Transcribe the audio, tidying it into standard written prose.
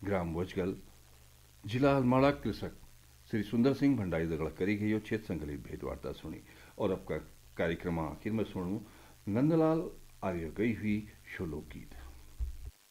ग्राम वजगल जिला हलमाड़ा कृषक श्री सुंदर सिंह भंडारी दगड़ करी गई क्षेत्र संकलित भेंट वार्ता सुनी। और अब का कार्यक्रम आखिर में सुनू नंदलाल आर्य गई हुई शो लोकगीत।